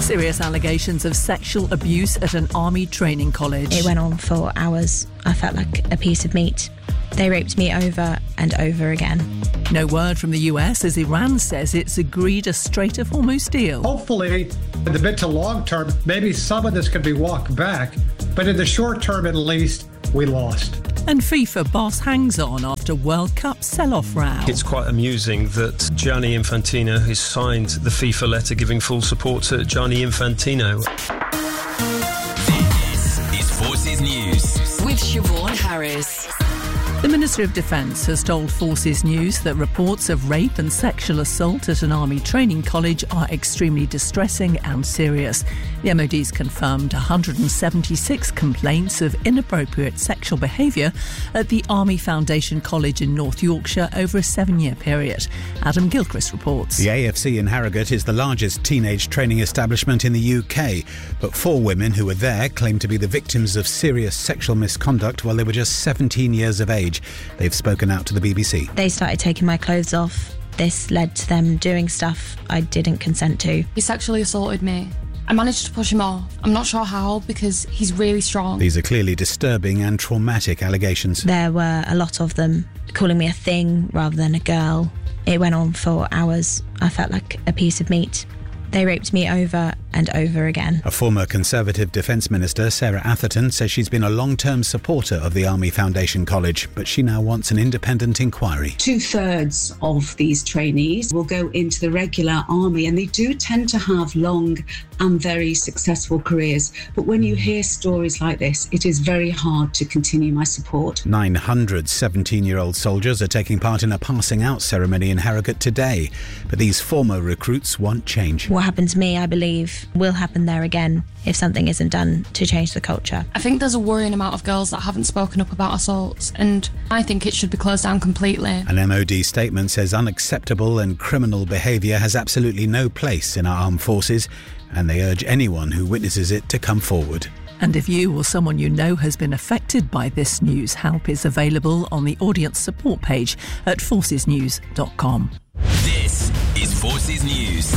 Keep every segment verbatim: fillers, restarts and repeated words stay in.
Serious allegations of sexual abuse at an army training college. It went on for hours. I felt like a piece of meat. They raped me over and over again. No word from the U S as Iran says it's agreed a Strait of Hormuz deal. Hopefully, in the mid to long term, maybe some of this could be walked back. But in the short term, at least, we lost. And FIFA boss hangs on after World Cup sell-off row. It's quite amusing that Gianni Infantino has signed the FIFA letter giving full support to Gianni Infantino. This is Forces News with Siobhan Harris. The Ministry of Defence has told Forces News that reports of rape and sexual assault at an army training college are extremely distressing and serious. The M O D's confirmed one hundred seventy-six complaints of inappropriate sexual behaviour at the Army Foundation College in North Yorkshire over a seven-year period. Adam Gilchrist reports. The A F C in Harrogate is the largest teenage training establishment in the U K, but four women who were there claim to be the victims of serious sexual misconduct while they were just seventeen years of age. They've spoken out to the B B C. They started taking my clothes off. This led to them doing stuff I didn't consent to. He sexually assaulted me. I managed to push him off. I'm not sure how because he's really strong. These are clearly disturbing and traumatic allegations. There were a lot of them, calling me a thing rather than a girl. It went on for hours. I felt like a piece of meat. They raped me over and over again. A former Conservative Defence Minister, Sarah Atherton, says she's been a long-term supporter of the Army Foundation College, but she now wants an independent inquiry. Two-thirds of these trainees will go into the regular army, and they do tend to have long and very successful careers. But when you hear stories like this, it is very hard to continue my support. nine hundred seventeen-year-old soldiers are taking part in a passing-out ceremony in Harrogate today, but these former recruits want change. What happened to me, I believe, will happen there again if something isn't done to change the culture. I think there's a worrying amount of girls that haven't spoken up about assaults, and I think it should be closed down completely. An M O D statement says unacceptable and criminal behaviour has absolutely no place in our armed forces, and they urge anyone who witnesses it to come forward. And if you or someone you know has been affected by this news, help is available on the audience support page at forces news dot com. This is Forces News.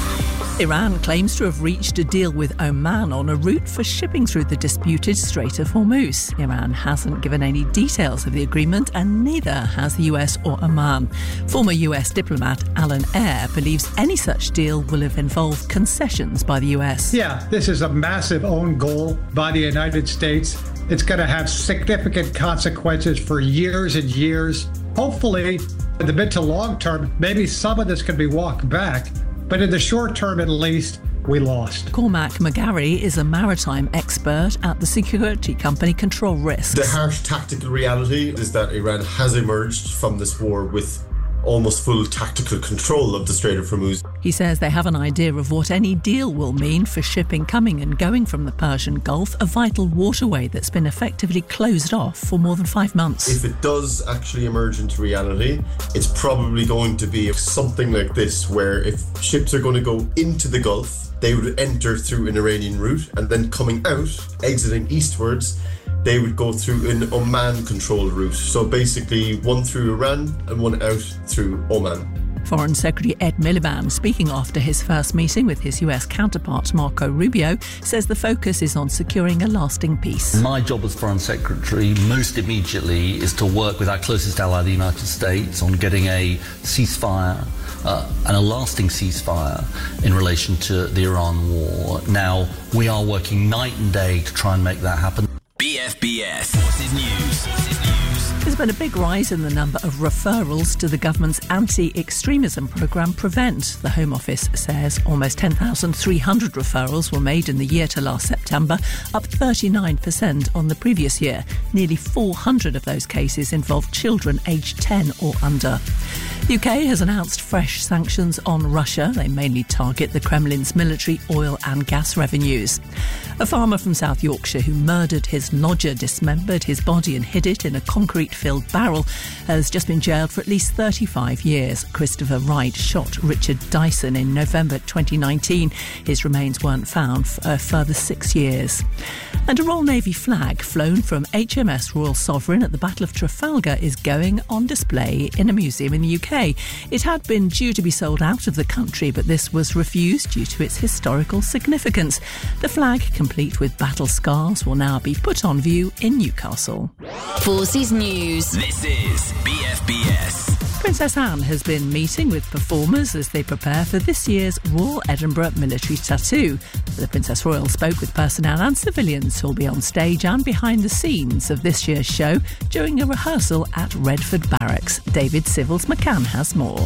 Iran claims to have reached a deal with Oman on a route for shipping through the disputed Strait of Hormuz. Iran hasn't given any details of the agreement, and neither has the U S or Oman. Former U S diplomat Alan Eyre believes any such deal will have involved concessions by the U S. Yeah, this is a massive own goal by the United States. It's going to have significant consequences for years and years. Hopefully, in the mid to long term, maybe some of this can be walked back. But in the short term, at least, we lost. Cormac McGarry is a maritime expert at the security company Control Risks. The harsh tactical reality is that Iran has emerged from this war with almost full tactical control of the Strait of Hormuz. He says they have an idea of what any deal will mean for shipping coming and going from the Persian Gulf, a vital waterway that's been effectively closed off for more than five months. If it does actually emerge into reality, it's probably going to be something like this, where if ships are going to go into the Gulf, they would enter through an Iranian route, and then coming out, exiting eastwards, they would go through an Oman-controlled route. So basically one through Iran and one out through Oman. Foreign Secretary Ed Miliband, speaking after his first meeting with his U S counterpart Marco Rubio, says the focus is on securing a lasting peace. My job as Foreign Secretary most immediately is to work with our closest ally, the United States, on getting a ceasefire uh, and a lasting ceasefire in relation to the Iran war. Now, we are working night and day to try and make that happen. B F B S Forces News. Forces News. There's been a big rise in the number of referrals to the government's anti-extremism programme Prevent. The Home Office says almost ten thousand three hundred referrals were made in the year to last September, up thirty-nine percent on the previous year. Nearly four hundred of those cases involved children aged ten or under. The U K has announced fresh sanctions on Russia. They mainly target the Kremlin's military, oil and gas revenues. A farmer from South Yorkshire who murdered his lodger, dismembered his body and hid it in a concrete-filled barrel has just been jailed for at least thirty-five years. Christopher Wright shot Richard Dyson in November twenty nineteen. His remains weren't found for a further six years. And a Royal Navy flag flown from H M S Royal Sovereign at the Battle of Trafalgar is going on display in a museum in the U K. K. It had been due to be sold out of the country, but this was refused due to its historical significance. The flag, complete with battle scars, will now be put on view in Newcastle. Forces News. This is B F B S. Princess Anne has been meeting with performers as they prepare for this year's Royal Edinburgh Military Tattoo. The Princess Royal spoke with personnel and civilians who will be on stage and behind the scenes of this year's show during a rehearsal at Redford Barracks. David Civils McCann has more.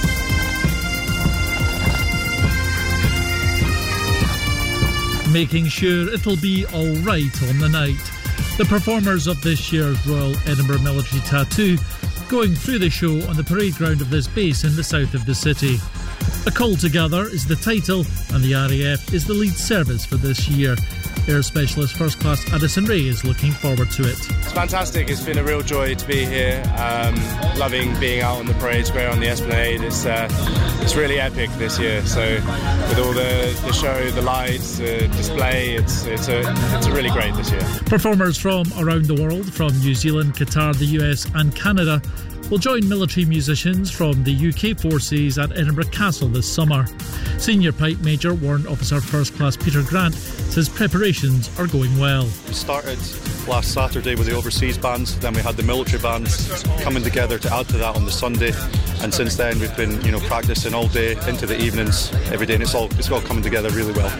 Making sure it'll be all right on the night. The performers of this year's Royal Edinburgh Military Tattoo going through the show on the parade ground of this base in the south of the city. A Call Together is the title, and the R A F is the lead service for this year. Air Specialist First Class Addison Ray is looking forward to it. It's fantastic. It's been a real joy to be here. Um, loving being out on the parade square on the Esplanade. It's uh, it's really epic this year. So with all the, the show, the lights, the display, it's it's a it's a really great this year. Performers from around the world, from New Zealand, Qatar, the U S and Canada, will join military musicians from the U K forces at Edinburgh Castle this summer. Senior Pipe Major Warrant Officer First Class Peter Grant says preparations are going well. We started last Saturday with the overseas bands, then we had the military bands coming together to add to that on the Sunday, and since then we've been, you know, practicing all day into the evenings every day, and it's all it's all coming together really well.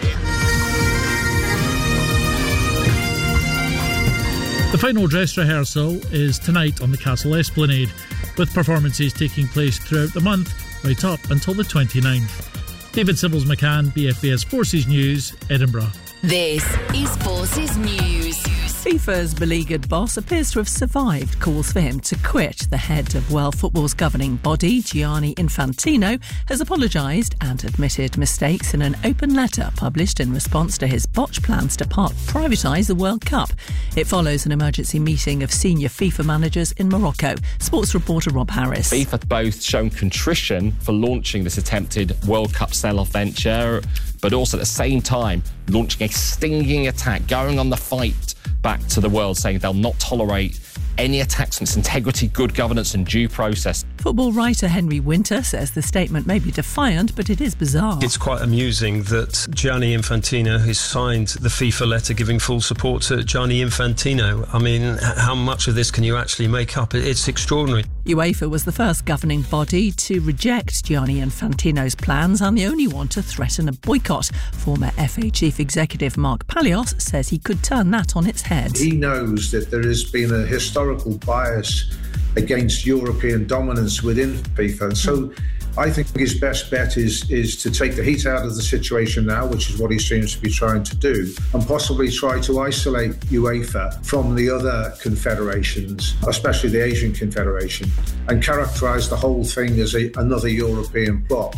The final dress rehearsal is tonight on the Castle Esplanade, with performances taking place throughout the month, right up until the twenty-ninth. David Civils McCann, B F B S Forces News, Edinburgh. This is Forces News. FIFA's beleaguered boss appears to have survived calls for him to quit. The head of World Football's governing body, Gianni Infantino, has apologised and admitted mistakes in an open letter published in response to his botched plans to part privatise the World Cup. It follows an emergency meeting of senior FIFA managers in Morocco. Sports reporter Rob Harris. FIFA have both shown contrition for launching this attempted World Cup sell-off venture, but also at the same time launching a stinging attack, going on the fight back to the world, saying they'll not tolerate any attacks on its integrity, good governance and due process. Football writer Henry Winter says the statement may be defiant, but it is bizarre. It's quite amusing that Gianni Infantino has signed the FIFA letter giving full support to Gianni Infantino. I mean, how much of this can you actually make up? It's extraordinary. UEFA was the first governing body to reject Gianni Infantino's plans and the only one to threaten a boycott. Former F A Chief Executive Mark Palios says he could turn that on its head. He knows that there has been a historical bias against European dominance within FIFA. And so I think his best bet is is to take the heat out of the situation now, which is what he seems to be trying to do, and possibly try to isolate UEFA from the other confederations, especially the Asian Confederation, and characterise the whole thing as a, another European plot.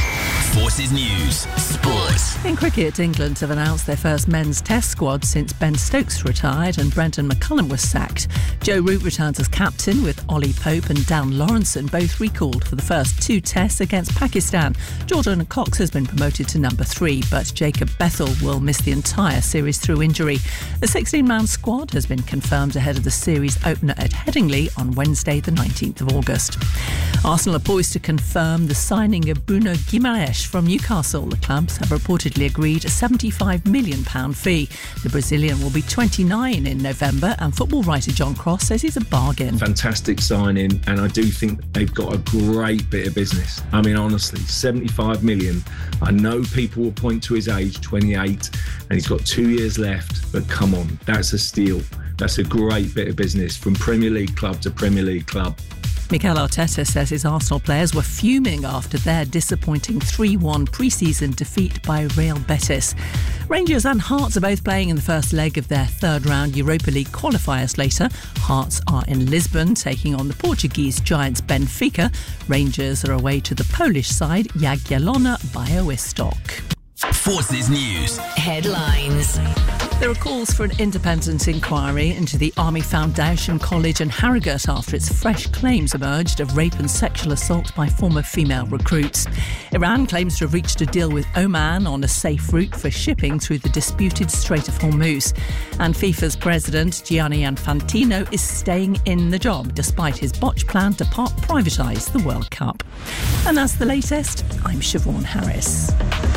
Forces News, Sports. In cricket, England have announced their first men's test squad since Ben Stokes retired and Brendan McCullum was sacked. Joe Root returns as captain, with Ollie Pope and Dan Lawrenson both recalled for the first two tests against Pakistan. Jordan Cox has been promoted to number three, but Jacob Bethel will miss the entire series through injury. The sixteen-man squad has been confirmed ahead of the series opener at Headingley on Wednesday the nineteenth of August. Arsenal are poised to confirm the signing of Bruno Guimaraes from Newcastle. The clubs have reportedly agreed a seventy-five million pounds fee. The Brazilian will be twenty-nine in November, and football writer John Cross says he's a bargain. Fantastic signing, and I do think they've got a great bit of business. I mean, honestly, seventy-five million. I know people will point to his age, twenty-eight, and he's got two years left, but come on, that's a steal. That's a great bit of business from Premier League club to Premier League club. Mikel Arteta says his Arsenal players were fuming after their disappointing three one pre-season defeat by Real Betis. Rangers and Hearts are both playing in the first leg of their third-round Europa League qualifiers later. Hearts are in Lisbon, taking on the Portuguese giants Benfica. Rangers are away to the Polish side Jagiellona Białystok. Forces News. Headlines. There are calls for an independent inquiry into the Army Foundation College in Harrogate after its fresh claims emerged of rape and sexual assault by former female recruits. Iran claims to have reached a deal with Oman on a safe route for shipping through the disputed Strait of Hormuz. And FIFA's president, Gianni Infantino, is staying in the job despite his botched plan to part privatise the World Cup. And that's the latest. I'm Siobhan Harris.